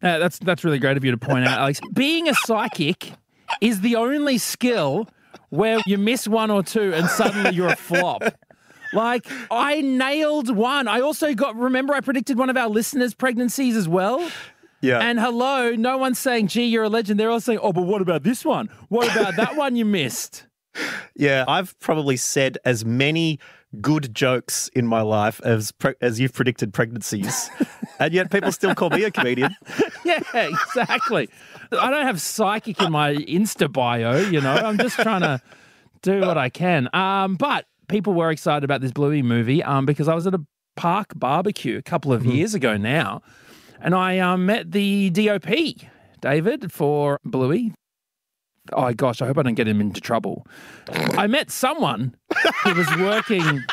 That's really great of you to point out, Alex. Being a psychic is the only skill where you miss one or two and suddenly you're a flop. Like, I nailed one. I also remember I predicted one of our listeners' pregnancies as well. Yeah. And hello, no one's saying, gee, you're a legend. They're all saying, oh, but what about this one? What about that one you missed? Yeah, I've probably said as many good jokes in my life as you've predicted pregnancies, and yet people still call me a comedian. Yeah, exactly. I don't have psychic in my Insta bio, I'm just trying to do what I can. But people were excited about this Bluey movie because I was at a park barbecue a couple of years ago now, and I met the DOP, David, for Bluey. Oh, gosh, I hope I don't get him into trouble. I met someone who was working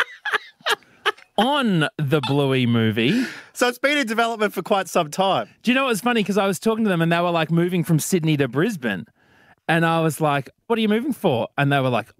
on the Bluey movie. So it's been in development for quite some time. Do you know what was funny? Because I was talking to them and they were like moving from Sydney to Brisbane. And I was like, what are you moving for? And they were like,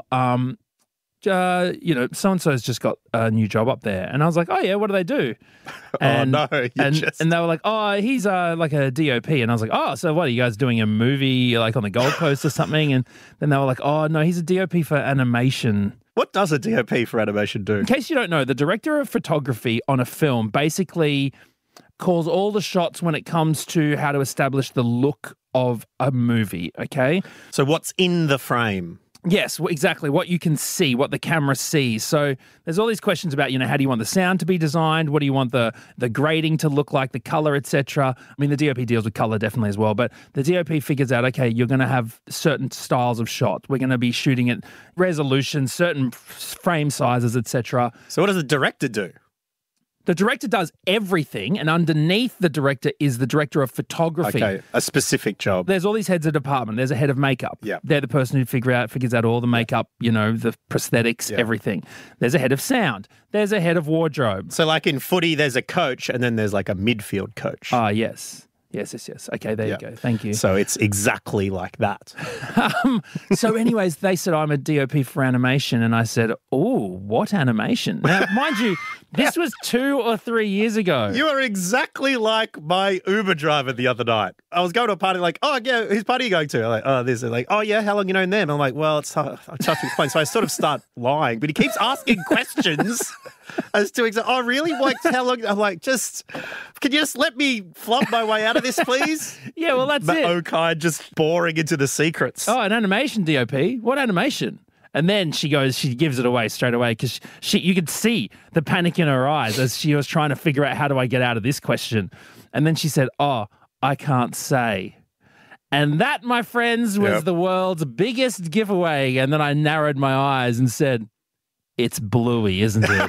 so-and-so's just got a new job up there. And I was like, oh, yeah, what do they do? And, and they were like, oh, he's like a DOP. And I was like, oh, so what, are you guys doing a movie like on the Gold Coast or something? And then they were like, oh, no, he's a DOP for animation. What does a DOP for animation do? In case you don't know, the director of photography on a film basically calls all the shots when it comes to how to establish the look of a movie, okay? So what's in the frame? Yes, exactly. What you can see, what the camera sees. So there's all these questions about, how do you want the sound to be designed? What do you want the grading to look like, the color, etc. I mean, the DOP deals with color definitely as well, but the DOP figures out, okay, you're going to have certain styles of shot. We're going to be shooting at resolution, certain frame sizes, etc. So what does the director do? The director does everything, and underneath the director is the director of photography. Okay, a specific job. There's all these heads of department. There's a head of makeup. Yeah. They're the person who figures out all the makeup, the prosthetics, everything. There's a head of sound. There's a head of wardrobe. So like in footy, there's a coach, and then there's like a midfield coach. Ah, yes. Yes. Okay, there you go. Thank you. So it's exactly like that. So anyways, they said, I'm a DOP for animation. And I said, oh, what animation? Now, mind you, this was 2 or 3 years ago. You are exactly like my Uber driver the other night. I was going to a party like, oh, yeah, whose party are you going to? I'm like, oh, this. They're like, oh, yeah, how long you known them? I'm like, well, it's tough to explain. So I sort of start lying, but he keeps asking questions as to, oh, really? Like, how long? I'm like, can you just let me flub my way out of this, please? Yeah, well, that's it. Okai just boring into the secrets. Oh, an animation DOP? What animation? And then she gives it away straight away because you could see the panic in her eyes as she was trying to figure out, how do I get out of this question? And then she said, oh, I can't say. And that, my friends, was the world's biggest giveaway. And then I narrowed my eyes and said, it's Bluey, isn't it?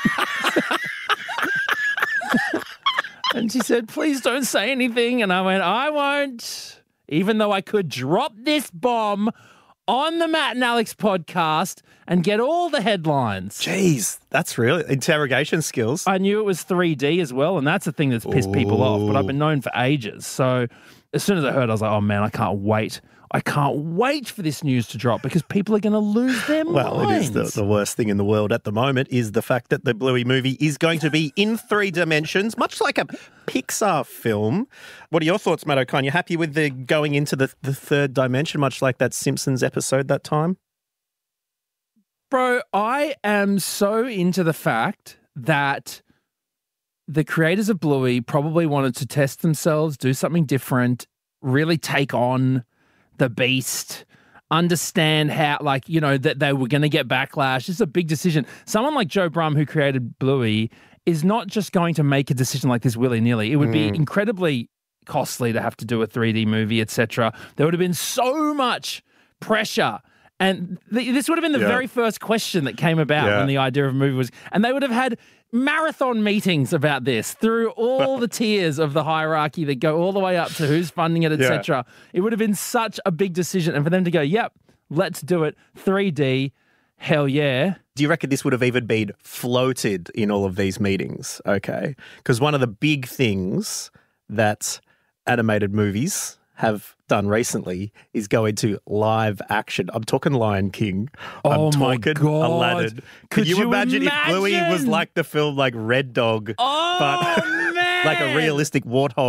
And she said, please don't say anything. And I went, I won't. Even though I could drop this bomb on the Matt and Alex podcast and get all the headlines. Jeez, that's really interrogation skills. I knew it was 3D as well, and that's the thing that's pissed people off, but I've been known for ages. So as soon as I heard, I was like, oh, man, I can't wait. I can't wait for this news to drop because people are going to lose their minds. Well, it is the worst thing in the world at the moment is the fact that the Bluey movie is going to be in 3 dimensions, much like a Pixar film. What are your thoughts, Matt O'Kine? You happy with the going into the 3rd dimension, much like that Simpsons episode that time? Bro, I am so into the fact that the creators of Bluey probably wanted to test themselves, do something different, really take on the beast, understand how, that they were going to get backlash. This is a big decision. Someone like Joe Brumm, who created Bluey, is not just going to make a decision like this willy-nilly. It would be incredibly costly to have to do a 3D movie, etc. There would have been so much pressure. And this would have been the very first question that came about when the idea of a movie was... And they would have had marathon meetings about this through all the tiers of the hierarchy that go all the way up to who's funding it, etc. It would have been such a big decision. And for them to go, yep, let's do it, 3D, hell yeah. Do you reckon this would have even been floated in all of these meetings? Okay. Because one of the big things that animated movies have done recently is go into live action. I'm talking Lion King. I'm talking Aladdin. Could you imagine if Bluey was like the film like Red Dog, but man, like a realistic warthog?